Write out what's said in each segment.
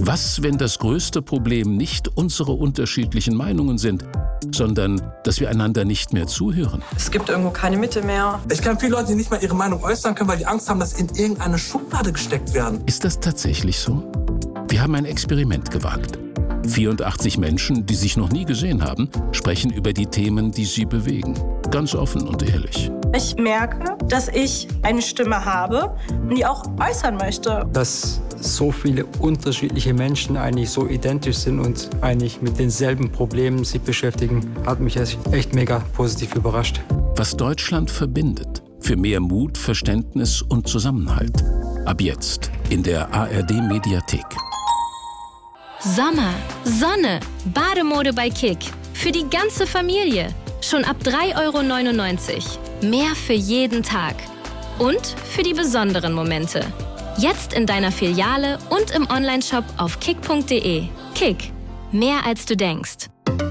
Was, wenn das größte Problem nicht unsere unterschiedlichen Meinungen sind, sondern dass wir einander nicht mehr zuhören? Es gibt irgendwo keine Mitte mehr. Ich kenne viele Leute, die nicht mal ihre Meinung äußern können, weil die Angst haben, dass sie in irgendeine Schublade gesteckt werden. Ist das tatsächlich so? Wir haben ein Experiment gewagt. 84 Menschen, die sich noch nie gesehen haben, sprechen über die Themen, die sie bewegen. Ganz offen und ehrlich. Ich merke, dass ich eine Stimme habe und die auch äußern möchte. Dass so viele unterschiedliche Menschen eigentlich so identisch sind und eigentlich mit denselben Problemen sich beschäftigen, hat mich echt mega positiv überrascht. Was Deutschland verbindet. Für mehr Mut, Verständnis und Zusammenhalt. Ab jetzt in der ARD-Mediathek. Sommer, Sonne, Bademode bei Kick. Für die ganze Familie. Schon ab 3,99 €. Mehr für jeden Tag. Und für die besonderen Momente. Jetzt in deiner Filiale und im Onlineshop auf kick.de. Kick. Mehr als du denkst.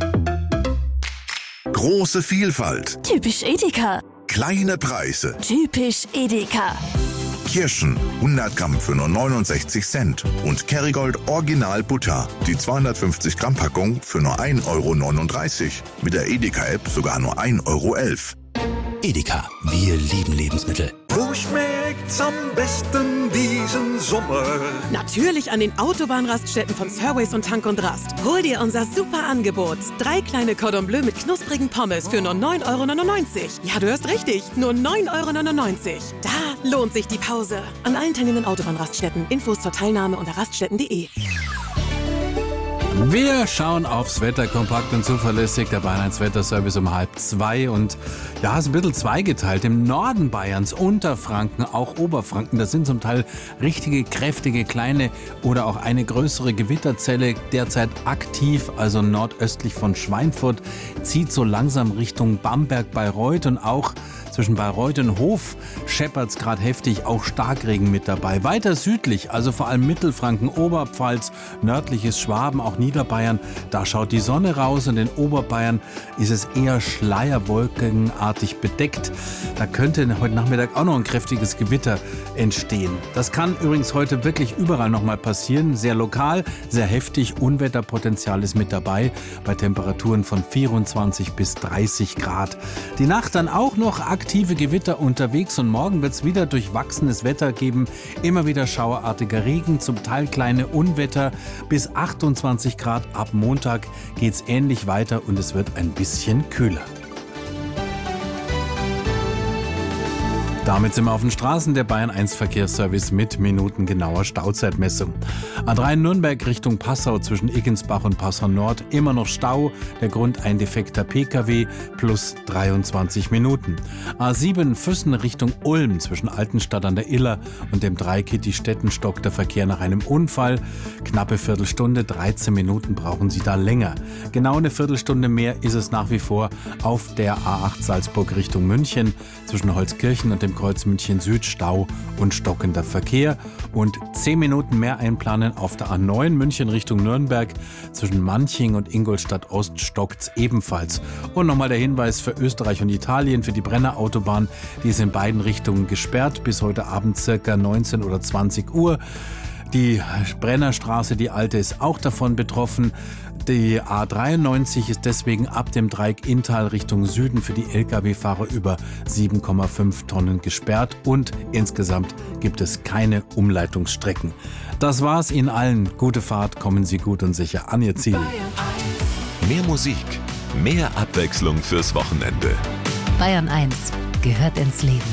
Große Vielfalt. Typisch Edeka. Kleine Preise. Typisch Edeka. Kirschen 100 Gramm für nur 69 Cent und Kerrygold Original Butter, die 250 Gramm Packung für nur 1,39 €. Mit der Edeka-App sogar nur 1,11 €. Edeka, wir lieben Lebensmittel. Wo schmeckt's am besten diesen Sommer? Natürlich an den Autobahnraststätten von Fairways und Tank und Rast. Hol dir unser super Angebot. 3 kleine Cordon Bleu mit knusprigen Pommes für nur 9,99 €. Ja, du hörst richtig, nur 9,99 €. Da lohnt sich die Pause. An allen teilnehmenden Autobahnraststätten. Infos zur Teilnahme unter raststätten.de. Wir schauen aufs Wetter, kompakt und zuverlässig. Der Bayern 1 Wetterservice um 1:30. Und ja, ist ein bisschen zweigeteilt. Im Norden Bayerns, Unterfranken, auch Oberfranken, da sind zum Teil richtige, kräftige, kleine oder auch eine größere Gewitterzelle derzeit aktiv. Also nordöstlich von Schweinfurt, zieht so langsam Richtung Bamberg, Bayreuth und auch zwischen Bayreuth und Hof scheppert es gerade heftig, auch Starkregen mit dabei. Weiter südlich, also vor allem Mittelfranken, Oberpfalz, nördliches Schwaben, auch Niederbayern, da schaut die Sonne raus und in Oberbayern ist es eher schleierwolkenartig bedeckt. Da könnte heute Nachmittag auch noch ein kräftiges Gewitter entstehen. Das kann übrigens heute wirklich überall noch mal passieren. Sehr lokal, sehr heftig. Unwetterpotenzial ist mit dabei bei Temperaturen von 24 bis 30 Grad. Die Nacht dann auch noch aktive Gewitter unterwegs und morgen wird es wieder durchwachsenes Wetter geben. Immer wieder schauerartiger Regen, zum Teil kleine Unwetter. Bis 28 Grad ab Montag geht es ähnlich weiter und es wird ein bisschen kühler. Damit sind wir auf den Straßen, der Bayern 1 Verkehrsservice mit minutengenauer Stauzeitmessung. A3 Nürnberg Richtung Passau zwischen Iggensbach und Passau Nord immer noch Stau. Der Grund ein defekter Pkw plus 23 Minuten. A7 Füssen Richtung Ulm zwischen Altenstadt an der Iller und dem Dreikitti-Städten stockt der Verkehr nach einem Unfall. Knappe Viertelstunde, 13 Minuten brauchen Sie da länger. Genau eine Viertelstunde mehr ist es nach wie vor auf der A8 Salzburg Richtung München zwischen Holzkirchen und dem Kreuz München Süd Stau und stockender Verkehr und 10 Minuten mehr einplanen auf der A9 München Richtung Nürnberg zwischen Manching und Ingolstadt Ost stockt's ebenfalls. Und nochmal der Hinweis für Österreich und Italien für die Brenner Autobahn, die ist in beiden Richtungen gesperrt bis heute Abend circa 19 oder 20 Uhr. Die Brennerstraße, die alte, ist auch davon betroffen. Die A93 ist deswegen ab dem Dreieck Inntal Richtung Süden für die Lkw-Fahrer über 7,5 Tonnen gesperrt und insgesamt gibt es keine Umleitungsstrecken. Das war's Ihnen allen. Gute Fahrt, kommen Sie gut und sicher an Ihr Ziel. Mehr Musik, mehr Abwechslung fürs Wochenende. Bayern 1 gehört ins Leben.